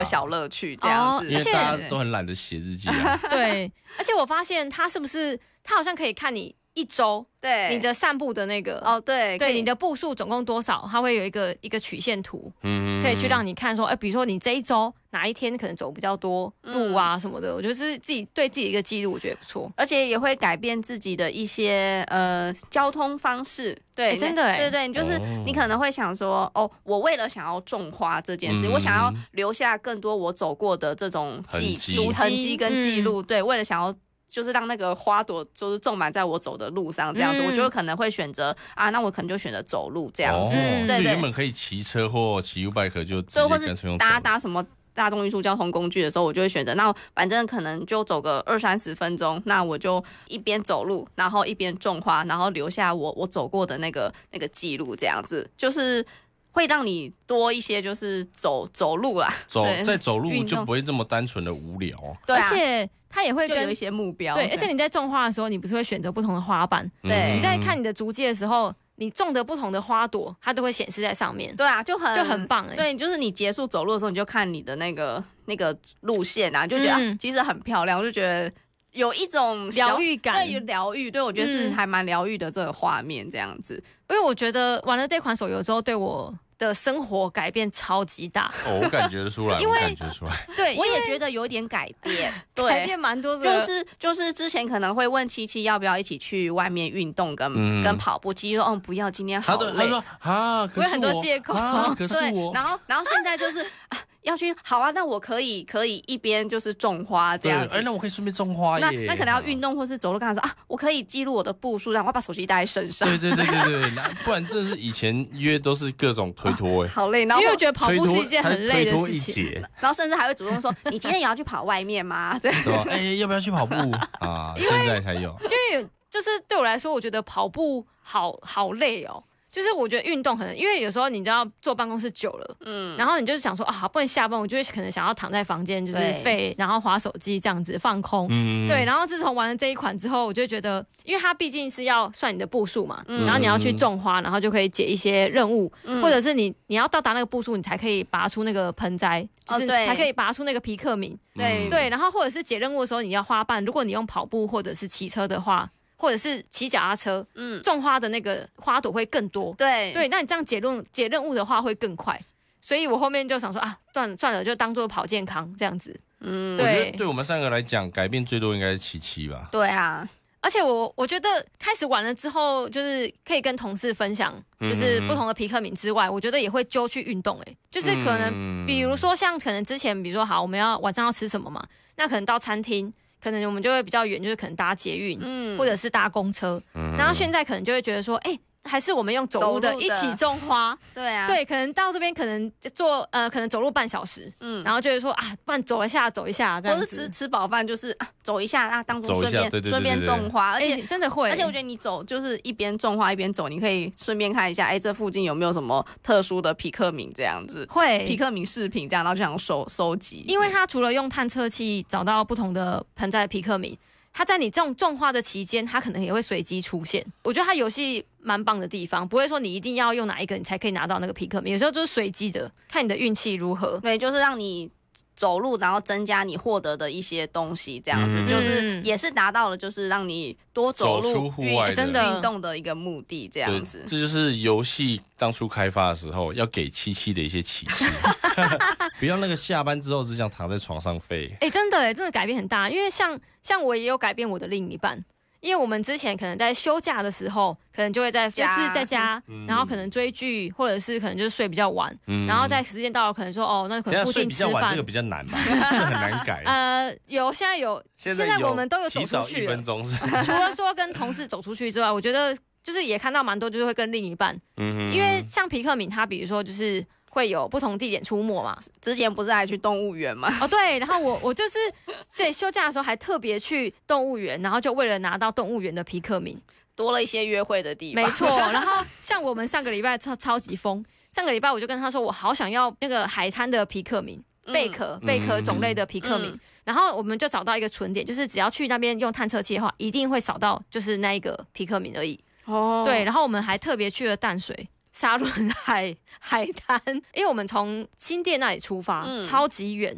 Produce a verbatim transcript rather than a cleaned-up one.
小乐趣这样子。 因为大家都很懒得写日记啊。 对，而且我发现它是不是它好像可以看你一周对你的散步的那个哦，对对，你的步数总共多少，它会有一个一个曲线图， 嗯， 可以去让你看说，哎，比如说你这一周哪一天可能走比较多路啊什么的，嗯、我觉得是自己对自己的一个记录，我觉得不错， 而且也会改变自己的一些呃交通方式。对， 欸、真的哎、 欸，对对，就是你可能会想说，哦，我为了想要种花这件事，嗯、我想要留下更多我走过的这种记迹痕迹跟记录， 嗯、 对，为了想要。就是让那个花朵就是种满在我走的路上，这样子，嗯、我就可能会选择啊，那我可能就选择走路这样子。 哦、 对对， 原本可以骑车或骑 U-bike 就直接干脆用搭搭什么大众运输交通工具的时候，我就会选择，那反正可能就走个二三十分钟，那我就一边走路，然后一边种花，然后留下我我走过的那个那个记录，这样子就是会让你多一些，就是走走路啦， 走在走路就不会这么单纯的无聊。 对、啊， 而且它也会跟有一些目标。 对，而且你在种花的时候，你不是会选择不同的花瓣？ 对， 你在看你的足迹的时候。你种的不同的花朵，它都会显示在上面。 对啊，就很就很棒哎、欸。 对，就是你结束走路的时候，你就看你的那个那个路线啊，就觉得、嗯啊、其实很漂亮，我就觉得有一种疗愈感， 对，疗愈。对，我觉得是还蛮疗愈的这个画面这样子。 因为我觉得玩了这款手游之后，对我的生活改变超级大。 哦，我感觉得出来， 因为我感觉出来。 对， 我也觉得有点改变，对， 改变蛮多的。 就是就是之前可能会问七七要不要一起去外面运动跟、嗯、跟跑步，七七说嗯不要，今天好累。 他说啊，可是我有很多借口啊，可是我。 然后然后现在就是啊。要去好啊，那我可以可以一边就是种花这样子， 哎，那我可以顺便种花耶。 那那可能要运动或是走路，跟他说啊，我可以记录我的步数，然后我把手机带在身上。 对对对对对，不然真的是以前约都是各种推脱哎、 哦，好累，然后因为我觉得跑步是一件很累的事情， 然后甚至还会主动说，你今天也要去跑外面吗？对， 哎、欸，要不要去跑步啊？现在才有， 因为就是对我来说，我觉得跑步好好累哦。就是我觉得运动可能，因为有时候你就要坐办公室久了，嗯，然后你就是想说啊，不能下班，我就会可能想要躺在房间，就是废，然后滑手机这样子放空，嗯，对。然后自从玩了这一款之后，我就觉得，因为它毕竟是要算你的步数嘛，嗯，然后你要去种花，然后就可以解一些任务，嗯、或者是你你要到达那个步数，你才可以拔出那个盆栽，就是才可以拔出那个皮克敏， 对、 哦、对。然后或者是解任务的时候，你要花瓣，如果你用跑步或者是骑车的话。或者是骑脚踏车，嗯，种花的那个花朵会更多， 对对，那你这样解任解任务的话会更快，所以我后面就想说啊，算算了，就当做跑健康这样子， 嗯，对，我觉得对我们三个来讲，改变最多应该是七七吧， 对啊， 而且我我觉得开始玩了之后，就是可以跟同事分享，就是不同的皮克敏之外，嗯、我觉得也会揪去运动，哎，就是可能比如说像可能之前，比如说好，我们要晚上要吃什么嘛，那可能到餐厅。可能我们就会比较远，就是可能搭捷运，嗯，或者是搭公车，嗯，然后现在可能就会觉得说，哎、欸，还是我们用走路的一起种花， 对啊， 对，可能到这边可能坐呃，可能走路半小时，嗯，然后就会说啊，不然走一下，走一下，这样子， 或是吃吃饱饭就是啊，走一下啊，当做顺便顺便种花，而且、 欸、真的会， 而且我觉得你走就是一边种花一边走，你可以顺便看一下，哎、欸，这附近有没有什么特殊的皮克敏这样子， 会皮克敏饰品这样，然后就想收收集， 因为它除了用探测器找到不同的盆栽的皮克敏。它在你种种花的期间，它可能也会随机出现。我觉得它游戏蛮棒的地方，不会说你一定要用哪一个你才可以拿到那个皮克敏，有时候就是随机的，看你的运气如何。 对，就是让你走路，然后增加你获得的一些东西，这样子、嗯、就是也是达到了，就是让你多走路、 走出户外真的运动的一个目的，这样子。 这就是游戏当初开发的时候要给七七的一些启示，不要那个下班之后只想躺在床上废。 哎、欸，真的哎，真的改变很大，因为像像我也有改变我的另一半。因为我们之前可能在休假的时候，可能就会在就是在家、嗯，然后可能追剧，或者是可能就是睡比较晚，嗯、然后在时间到了，可能说哦，那可能附近吃饭， 这个比较难吧，这很难改。 呃，有现在有， 现在, 现在我们都有走出去了， 提早一分钟是除了说跟同事走出去之外，我觉得就是也看到蛮多，就是会跟另一半，嗯，因为像皮克敏，他比如说就是。会有不同地点出没嘛？ 之前不是还去动物园吗？ 哦，对，然后我我就是对休假的时候还特别去动物园，然后就为了拿到动物园的皮克敏， 多了一些约会的地方。 没错，然后像我们上个礼拜超超级疯，上个礼拜我就跟他说，我好想要那个海滩的皮克敏，嗯、贝壳贝壳种类的皮克敏、嗯，然后我们就找到一个存点，就是只要去那边用探测器的话，一定会扫到就是那一个皮克敏而已。哦，对，然后我们还特别去了淡水。沙仑海海滩，因为我们从新店那里出发，嗯、超级远，